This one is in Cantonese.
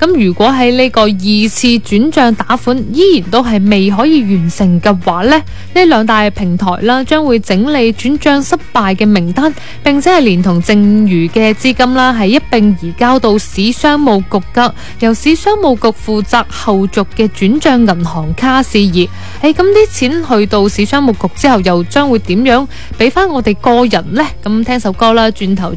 咁如果喺呢個2次轉賬打款依然都係未可以完成嘅話呢，呢兩大平台啦將會整理轉賬失敗嘅名單，並且係連同剩餘嘅資金啦係一併移交到市商務局噶，由市商務局負責後續嘅轉賬銀行卡事宜。咁啲錢去到市商務局之後，又將會點樣俾翻我哋個人呢？咁聽首歌啦，轉頭